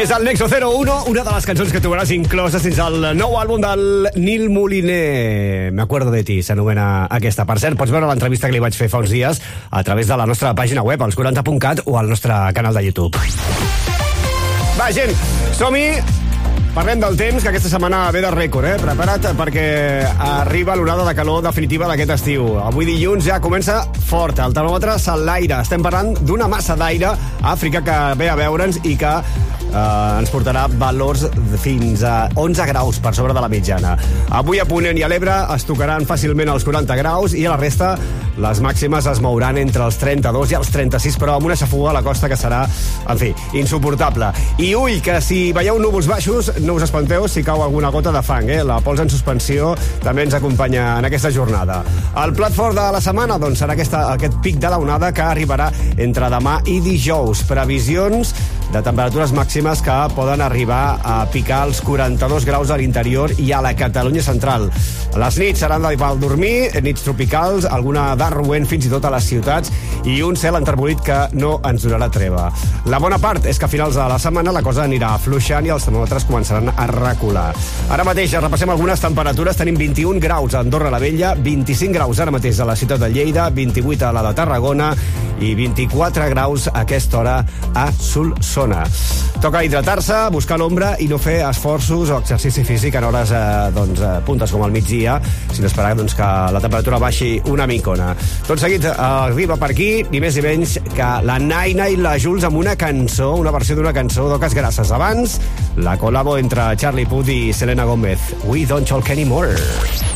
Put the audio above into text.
És el Nexo 01, una de les cançons que trobaràs incloses dins el nou àlbum del Nil Moliner. Me acuerdo de ti, s'anomena aquesta. Per cert, pots veure l'entrevista que li vaig fer fa uns dies a través de la nostra pàgina web, als 40.cat, o al nostre canal de YouTube. Va, gent, som-hi! Parlem del temps, que aquesta setmana ve de rècord, Prepara't perquè arriba l'onada de calor definitiva d'aquest estiu. Avui dilluns ja comença fort, el termòmetre s'enlaira. Estem parlant d'una massa d'aire a Àfrica que ve a veure'ns i que ens portarà valors fins a 11 graus per sobre de la mitjana. Avui a Ponent i a l'Ebre es tocaran fàcilment els 40 graus i a la resta les màximes es mouran entre els 32 i els 36, però amb una xafogó a la costa que serà, en fi, insuportable. I ull, que si veieu núvols baixos, no us espanteu si cau alguna gota de fang, La pols en suspensió també ens acompanya en aquesta jornada. El plat fort de la setmana, doncs, serà aquest pic de la onada que arribarà entre demà i dijous. Previsions de temperatures màximes que poden arribar a picar els 42 graus a l'interior i a la Catalunya central. Les nits seran de per dormir, nits tropicals, alguna d'arruent fins i tot a les ciutats i un cel enterbolit que no ens donarà treva. La bona part és que a finals de la setmana la cosa anirà afluixant i els termòmetres començaran a recular. Ara mateix repassem algunes temperatures. Tenim 21 graus a Andorra la Vella, 25 graus ara mateix a la ciutat de Lleida, 28 a la de Tarragona i 24 graus a aquesta hora a Solsona. Toca hidratar-se, buscar l'ombra i no fer esforços o exercici físic en hores puntes com al migdia, sinó esperar que la temperatura baixi una micona. Tot seguit arriba per aquí, ni més ni menys que la Naina i la Jules amb una cançó, una versió d'una cançó d'Oques Grasses. Abans, la col·labo entre Charlie Puth i Selena Gomez. We Don't Talk Anymore.